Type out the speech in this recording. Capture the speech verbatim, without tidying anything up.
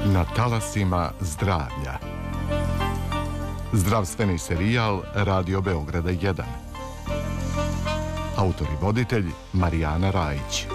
Na talasima zdravlja. Zdravstveni serijal Radio Beograda jedan. Autor i voditelj Marijana Rajić.